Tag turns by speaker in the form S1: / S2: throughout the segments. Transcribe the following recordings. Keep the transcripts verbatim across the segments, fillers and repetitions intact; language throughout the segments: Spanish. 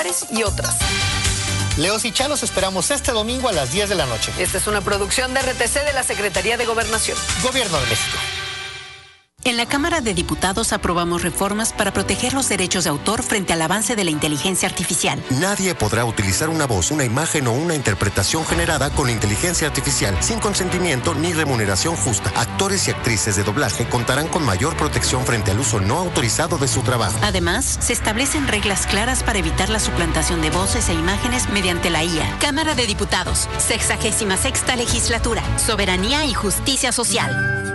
S1: y otras.
S2: Leos y Chalos esperamos este domingo a las diez de la noche.
S1: Esta es una producción de R T C de la Secretaría de Gobernación.
S2: Gobierno de México.
S3: En la Cámara de Diputados aprobamos reformas para proteger los derechos de autor frente al avance de la inteligencia artificial.
S4: Nadie podrá utilizar una voz, una imagen o una interpretación generada con inteligencia artificial sin consentimiento ni remuneración justa. Actores y actrices de doblaje contarán con mayor protección frente al uso no autorizado de su trabajo.
S3: Además, se establecen reglas claras para evitar la suplantación de voces e imágenes mediante la I A. Cámara de Diputados, sexagésima sexta legislatura, soberanía y justicia social.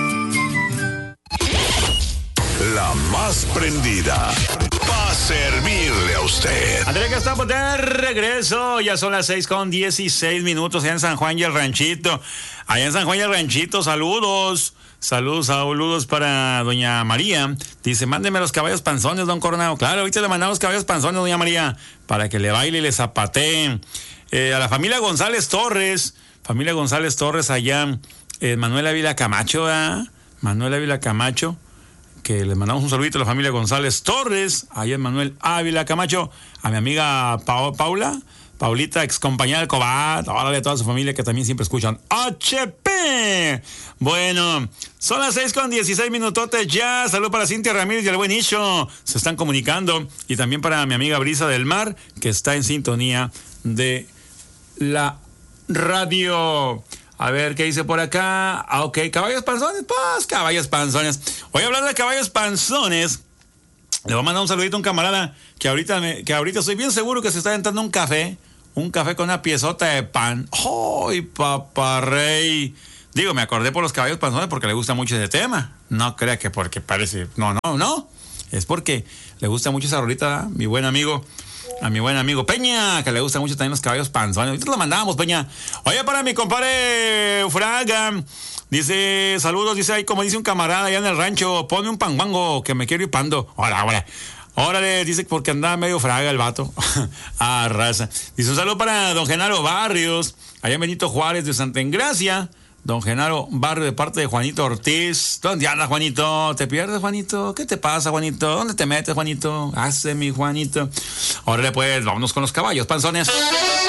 S5: La más prendida para servirle a usted.
S6: André, que estamos de regreso. Ya son las seis con dieciséis minutos allá en San Juan y el Ranchito. Allá en San Juan y el Ranchito, saludos. Saludos, saludos para doña María. Dice, mándeme los caballos panzones, don Coronado. Claro, ahorita le mandamos caballos panzones, doña María, para que le baile y le zapatee. Eh, a la familia González Torres. Familia González Torres allá. Eh, Manuel Ávila Camacho, ¿eh? Manuel Ávila Camacho. Que les mandamos un saludito a la familia González Torres, allá en Manuel Ávila Camacho, a mi amiga pa- Paula, Paulita, ex compañera del Cobat, órale a toda su familia que también siempre escuchan H P. Bueno, son las seis con dieciséis minutotes ya. Salud para Cintia Ramírez y el buen Isho, se están comunicando. Y también para mi amiga Brisa del Mar, que está en sintonía de la radio. A ver, ¿qué dice por acá? Ah, ok, caballos panzones, pues, caballos panzones. Hoy hablando de caballos panzones, le voy a mandar un saludito a un camarada que ahorita, me, que ahorita estoy bien seguro que se está aventando un café, un café con una piezota de pan. ¡Ay, paparrey! Digo, me acordé por los caballos panzones porque le gusta mucho ese tema. No crea que porque parece... No, no, no. Es porque le gusta mucho esa rolita, mi buen amigo... A mi buen amigo Peña, que le gusta mucho también los caballos panzones. Ahorita lo mandamos, Peña. Oye, para mi compadre Fraga, dice, saludos, dice ahí, como dice un camarada allá en el rancho, ponme un panguango que me quiero ir pando. Hola, hola. Órale, dice porque andaba medio fraga el vato. Ah, raza. Dice un saludo para don Genaro Barrios, allá en Benito Juárez de Santa Engracia. Don Genaro Barrio de parte de Juanito Ortiz. ¿Dónde andas, Juanito? ¿Te pierdes, Juanito? ¿Qué te pasa, Juanito? ¿Dónde te metes, Juanito? Hace mi Juanito. Órale, pues, vámonos con los caballos panzones.